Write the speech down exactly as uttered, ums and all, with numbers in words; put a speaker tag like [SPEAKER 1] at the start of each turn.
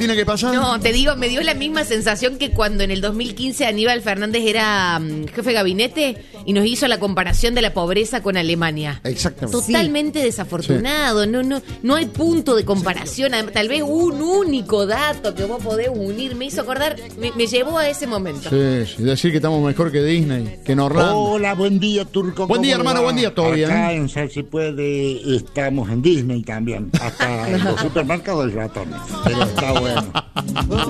[SPEAKER 1] tiene que pasar.
[SPEAKER 2] No, te digo, me dio la misma sensación que cuando en el dos mil quince Aníbal Fernández era um, jefe de gabinete y nos hizo la comparación de la pobreza con Alemania.
[SPEAKER 1] Exactamente.
[SPEAKER 2] Totalmente sí. desafortunado, sí. no, no, no hay punto de comparación, tal vez un único dato que vos podés unir, me hizo acordar, me, me llevó a ese momento.
[SPEAKER 1] Sí, sí, decir que estamos mejor que Disney, que en Orlando.
[SPEAKER 3] Hola, buen día, Turco.
[SPEAKER 1] Buen día, hermano,
[SPEAKER 3] va?
[SPEAKER 1] buen día, todo bien.
[SPEAKER 3] Acá en Sal Si Puede estamos en Disney también, hasta en los supermercados del ratón, pero está bueno.